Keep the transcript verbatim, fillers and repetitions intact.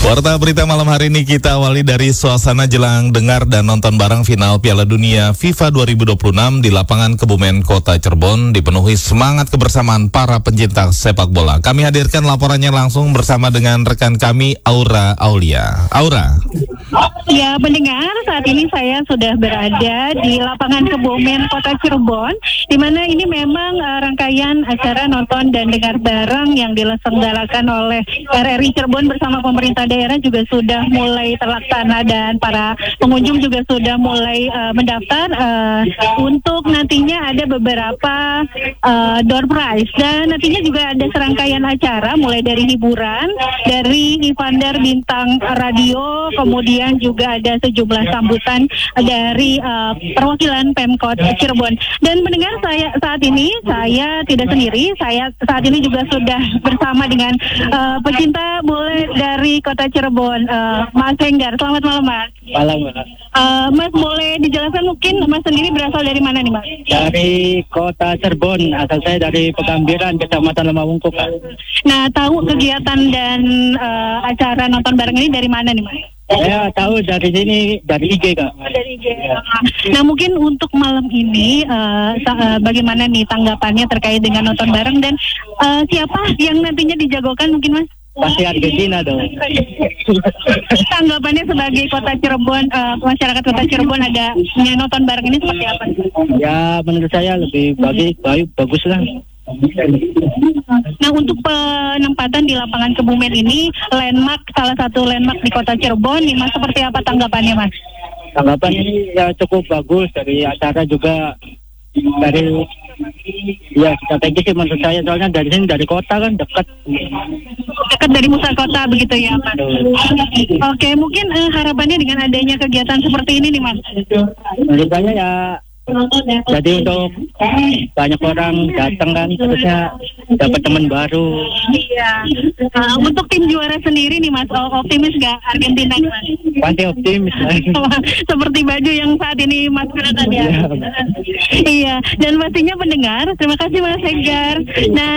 Warta berita malam hari ini kita awali dari suasana jelang dengar dan nonton bareng final Piala Dunia FIFA dua ribu dua puluh enam di lapangan Kebumen Kota Cirebon dipenuhi semangat kebersamaan para pencinta sepak bola. Kami hadirkan laporannya langsung bersama dengan rekan kami Aura Aulia. Aura. Ya, pendengar, saat ini saya sudah berada di lapangan Kebumen Kota Cirebon, di mana ini memang uh, rangkaian acara nonton dan dengar bareng yang diselenggarakan oleh R R I Cirebon bersama pemerintah daerah juga sudah mulai terlaksana dan para pengunjung juga sudah mulai uh, mendaftar uh, untuk nantinya ada beberapa uh, door prize dan nantinya juga ada serangkaian acara mulai dari hiburan, dari Ivander bintang radio, kemudian juga ada sejumlah sambutan dari uh, perwakilan Pemkot Cirebon. Dan mendengar saya saat ini saya tidak sendiri, saya saat ini juga sudah bersama dengan uh, pecinta bola dari Kota Cirebon, uh, Mas Henggar. Selamat malam, Mas. Malam, Mas. Uh, Mas, boleh dijelaskan mungkin Mas sendiri berasal dari mana nih, Mas? Dari Kota Cirebon, asal saya dari Pekambiran, Kecamatan Lemawungkuk. Nah, tahu kegiatan dan uh, acara nonton bareng ini dari mana nih, Mas? Saya tahu dari sini, dari I G, Kak. Dari I G. Nah, mungkin untuk malam ini uh, uh, bagaimana nih tanggapannya terkait dengan nonton bareng dan uh, siapa yang nantinya dijagokan mungkin, Mas? Pasti Argentina dong. Tanggapannya sebagai Kota Cirebon, uh, masyarakat Kota Cirebon ada nonton bareng ini seperti apa? Ya, menurut saya lebih bagus, baik, bagus lah. Nah, untuk penempatan di lapangan Kebumen ini landmark, salah satu landmark di Kota Cirebon, nih Mas, seperti apa tanggapannya, Mas? Tanggapan ini ya cukup bagus, dari acara juga dari ya strategis sih menurut saya, soalnya dari sini dari kota kan dekat. Dekat dari pusat kota begitu ya, Mas. Oke, mungkin uh, harapannya dengan adanya kegiatan seperti ini nih, Mas. Menurut saya ya jadi untuk banyak orang datang kan, terusnya dapat teman baru. Iya. Uh, untuk tim juara sendiri nih, Mas, oh, optimis gak Argentina nih, Mas? Pasti optimis. Seperti baju yang saat ini Mas gunakan ya. Iya. Dan pastinya pendengar, terima kasih Mas Henggar. Nah.